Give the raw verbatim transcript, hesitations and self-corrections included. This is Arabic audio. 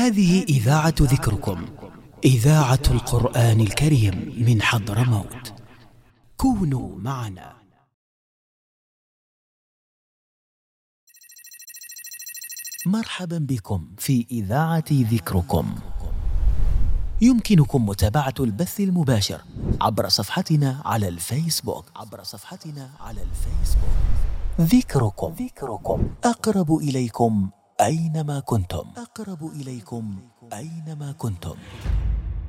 هذه إذاعة ذكركم، إذاعة القرآن الكريم من حضرموت. كونوا معنا. مرحبا بكم في إذاعة ذكركم. يمكنكم متابعة البث المباشر عبر صفحتنا على الفيسبوك عبر صفحتنا على الفيسبوك ذكركم. ذكركم أقرب إليكم أينما كنتم. أقرب إليكم أينما كنتم.